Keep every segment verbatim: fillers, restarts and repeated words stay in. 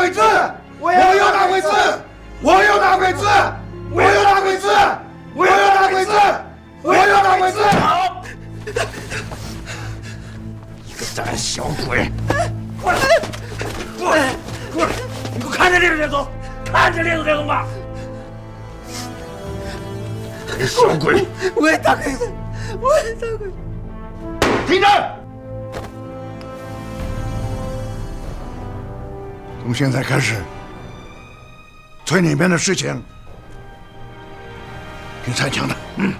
鬼子！我要打鬼子！我要打鬼子！我要打鬼子！我要打鬼子！我要打鬼子！好！你个胆小鬼！过来！过来！过来！你给我看着这个人走！看着这个人吧！胆小鬼！ 我也打鬼子！我也打鬼子！ 停止！从现在开始，村里面的事情听山枪的。嗯。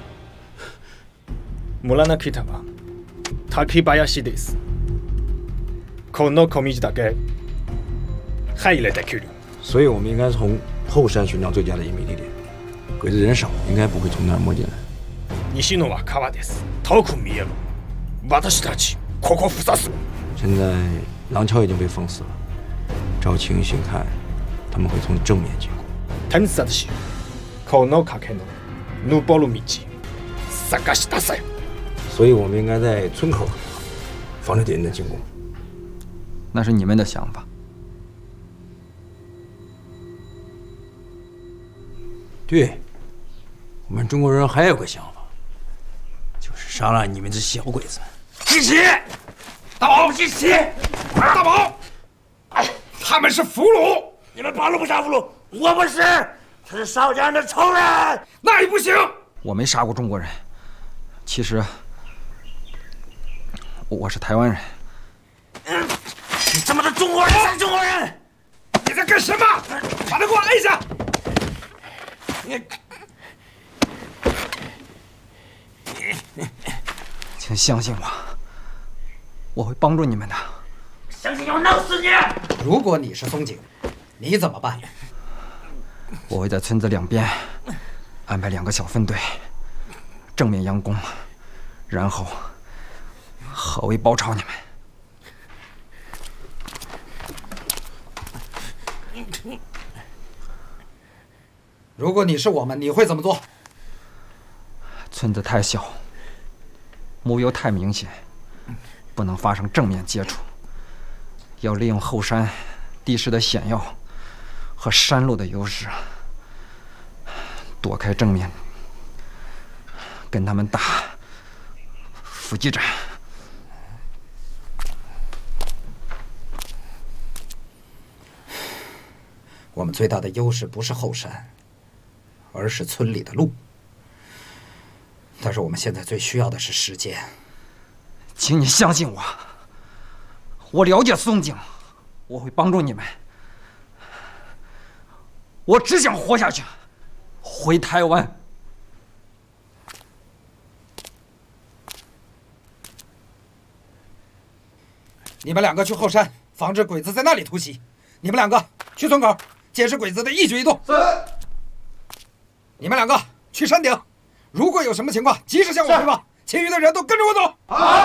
村の北は滝林です。この小道だけ入れてくる。 所以我们应该从后山寻找最佳的隐秘地点。鬼子人少，应该不会从那儿摸进来。 西野は川です。遠く見える。私たちここ封鎖す。 现在廊桥已经被封死了，照情形看，他们会从正面经过。 偵察し、この崖の登る道探し出せ。 所以我们应该在村口防止敌人的进攻。 那是你们的想法。 对，我们中国人还有个想法，就是杀了你们这小鬼子们。 集齐，大宝，集齐，大宝，他们是俘虏，你们八路不杀俘虏，我不是，他是少将的仇人，那也不行。 我没杀过中国人，其实我是台湾人。 嗯，你他妈的中国人才是中国人！你在干什么？把他给我按下！你， 请相信我，我会帮助你们的。 相信我弄死你！ 如果你是松井，你怎么办？ 我会在村子两边安排两个小分队，正面佯攻，然后合围包抄你们。 如果你是我们，你会怎么做？ 村子太小，目标太明显，不能发生正面接触。要利用后山地势的险要和山路的优势，躲开正面，跟他们打伏击战。 我们最大的优势不是后山，而是村里的路。但是我们现在最需要的是时间。 请你相信我，我了解松井，我会帮助你们。我只想活下去，回台湾。 你们两个去后山，防止鬼子在那里突袭。你们两个去村口，监视鬼子的一举一动。是。你们两个去山顶，如果有什么情况，及时向我汇报。其余的人都跟着我走。好。